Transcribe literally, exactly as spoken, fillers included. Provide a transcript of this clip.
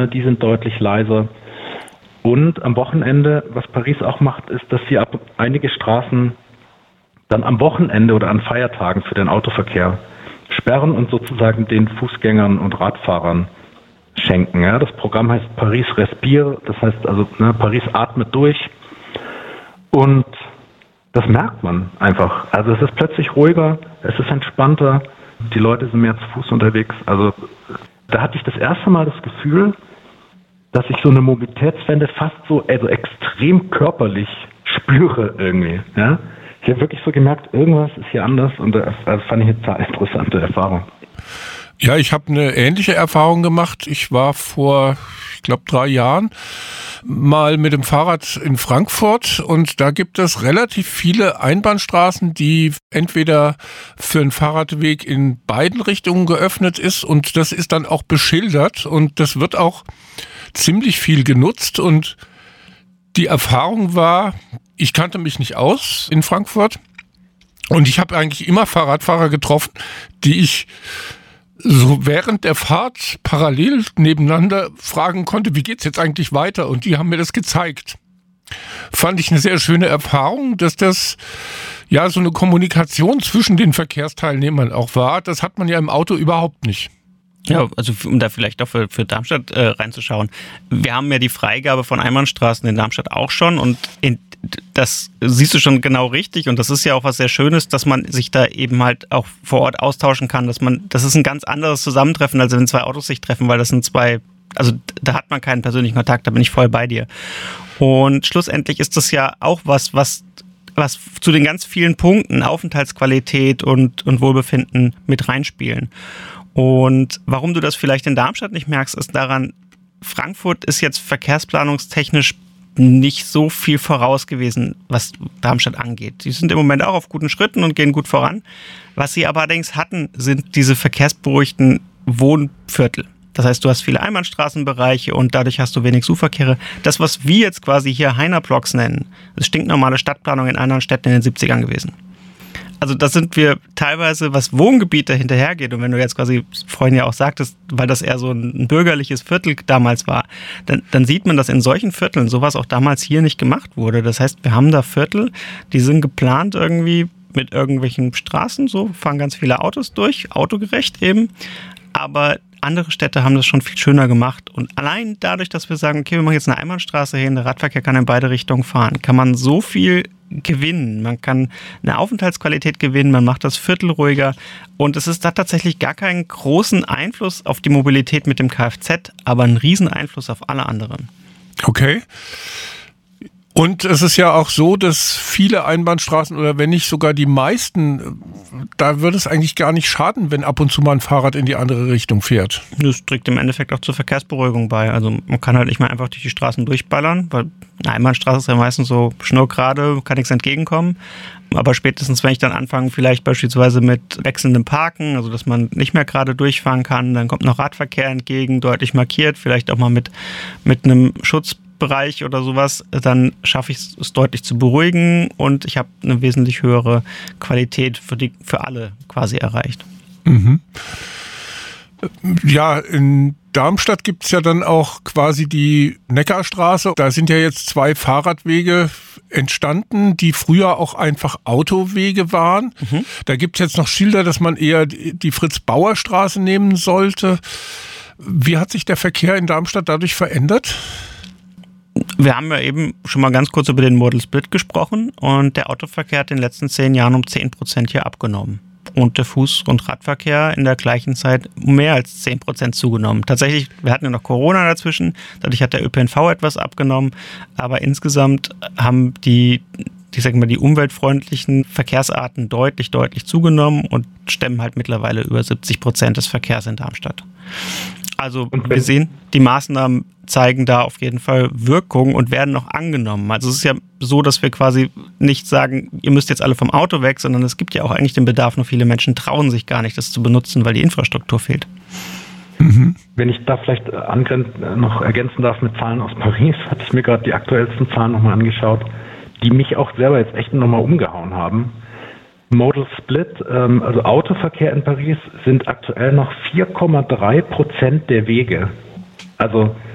ne, die sind deutlich leiser. Und am Wochenende, was Paris auch macht, ist, dass sie ab einige Straßen dann am Wochenende oder an Feiertagen für den Autoverkehr sperren und sozusagen den Fußgängern und Radfahrern schenken. Ja, das Programm heißt Paris Respire, das heißt also, ne, Paris atmet durch. Und das merkt man einfach. Also es ist plötzlich ruhiger, es ist entspannter, die Leute sind mehr zu Fuß unterwegs. Also da hatte ich das erste Mal das Gefühl, dass ich so eine Mobilitätswende fast so also extrem körperlich spüre irgendwie. Ja? Ich habe wirklich so gemerkt, irgendwas ist hier anders und das, das fand ich eine total interessante Erfahrung. Ja, ich habe eine ähnliche Erfahrung gemacht. Ich war vor, ich glaube, drei Jahren mal mit dem Fahrrad in Frankfurt und da gibt es relativ viele Einbahnstraßen, die entweder für einen Fahrradweg in beiden Richtungen geöffnet ist und das ist dann auch beschildert und das wird auch ziemlich viel genutzt und die Erfahrung war, ich kannte mich nicht aus in Frankfurt und ich habe eigentlich immer Fahrradfahrer getroffen, die ich so während der Fahrt parallel nebeneinander fragen konnte, wie geht's jetzt eigentlich weiter? Und die haben mir das gezeigt. Fand ich eine sehr schöne Erfahrung, dass das ja so eine Kommunikation zwischen den Verkehrsteilnehmern auch war. Das hat man ja im Auto überhaupt nicht. Ja, also um da vielleicht auch für, für Darmstadt äh, reinzuschauen. Wir haben ja die Freigabe von Einbahnstraßen in Darmstadt auch schon und in, das siehst du schon genau richtig und das ist ja auch was sehr Schönes, dass man sich da eben halt auch vor Ort austauschen kann, dass man, das ist ein ganz anderes Zusammentreffen, als wenn zwei Autos sich treffen, weil das sind zwei, also da hat man keinen persönlichen Kontakt, da bin ich voll bei dir. Und schlussendlich ist das ja auch was, was was zu den ganz vielen Punkten Aufenthaltsqualität und, und Wohlbefinden mit reinspielen. Und warum du das vielleicht in Darmstadt nicht merkst, ist daran, Frankfurt ist jetzt verkehrsplanungstechnisch nicht so viel voraus gewesen, was Darmstadt angeht. Die sind im Moment auch auf guten Schritten und gehen gut voran. Was sie aber allerdings hatten, sind diese verkehrsberuhigten Wohnviertel. Das heißt, du hast viele Einbahnstraßenbereiche und dadurch hast du wenig Suchverkehre. Das, was wir jetzt quasi hier Heiner-Blocks nennen, ist stinknormale Stadtplanung in anderen Städten in den siebzigern gewesen. Also da sind wir teilweise, was Wohngebiete hinterhergeht. Und wenn du jetzt quasi vorhin ja auch sagtest, weil das eher so ein bürgerliches Viertel damals war, dann, dann sieht man, dass in solchen Vierteln sowas auch damals hier nicht gemacht wurde. Das heißt, wir haben da Viertel, die sind geplant irgendwie mit irgendwelchen Straßen, so fahren ganz viele Autos durch, autogerecht eben. Aber andere Städte haben das schon viel schöner gemacht. Und allein dadurch, dass wir sagen, okay, wir machen jetzt eine Einbahnstraße hin, der Radverkehr kann in beide Richtungen fahren, kann man so viel gewinnen. Man kann eine Aufenthaltsqualität gewinnen, man macht das Viertel ruhiger. Und es ist da tatsächlich gar keinen großen Einfluss auf die Mobilität mit dem Kfz, aber einen riesen Einfluss auf alle anderen. Okay. Und es ist ja auch so, dass viele Einbahnstraßen oder wenn nicht sogar die meisten, da würde es eigentlich gar nicht schaden, wenn ab und zu mal ein Fahrrad in die andere Richtung fährt. Das trägt im Endeffekt auch zur Verkehrsberuhigung bei. Also man kann halt nicht mal einfach durch die Straßen durchballern, weil eine Einbahnstraße ist ja meistens so schnurgerade, kann nichts entgegenkommen. Aber spätestens, wenn ich dann anfange, vielleicht beispielsweise mit wechselndem Parken, also dass man nicht mehr gerade durchfahren kann, dann kommt noch Radverkehr entgegen, deutlich markiert, vielleicht auch mal mit, mit einem Schutz Bereich oder sowas, dann schaffe ich es deutlich zu beruhigen und ich habe eine wesentlich höhere Qualität für die für alle quasi erreicht. Mhm. Ja, in Darmstadt gibt es ja dann auch quasi die Neckarstraße. Da sind ja jetzt zwei Fahrradwege entstanden, die früher auch einfach Autowege waren. Mhm. Da gibt es jetzt noch Schilder, dass man eher die Fritz-Bauer-Straße nehmen sollte. Wie hat sich der Verkehr in Darmstadt dadurch verändert? Wir haben ja eben schon mal ganz kurz über den Modal Split gesprochen und der Autoverkehr hat in den letzten zehn Jahren um zehn Prozent hier abgenommen. Und der Fuß- und Radverkehr in der gleichen Zeit um mehr als zehn Prozent zugenommen. Tatsächlich, wir hatten ja noch Corona dazwischen, dadurch hat der Ö P N V etwas abgenommen, aber insgesamt haben die, ich sag mal, die umweltfreundlichen Verkehrsarten deutlich, deutlich zugenommen und stemmen halt mittlerweile über siebzig Prozent des Verkehrs in Darmstadt. Also wir sehen, die Maßnahmen zeigen da auf jeden Fall Wirkung und werden noch angenommen. Also es ist ja so, dass wir quasi nicht sagen, ihr müsst jetzt alle vom Auto weg, sondern es gibt ja auch eigentlich den Bedarf, nur viele Menschen trauen sich gar nicht, das zu benutzen, weil die Infrastruktur fehlt. Mhm. Wenn ich da vielleicht angren- noch ergänzen darf mit Zahlen aus Paris, hatte ich mir gerade die aktuellsten Zahlen nochmal angeschaut, die mich auch selber jetzt echt nochmal umgehauen haben. Modal Split, ähm, also Autoverkehr in Paris, sind aktuell noch vier Komma drei Prozent der Wege. Also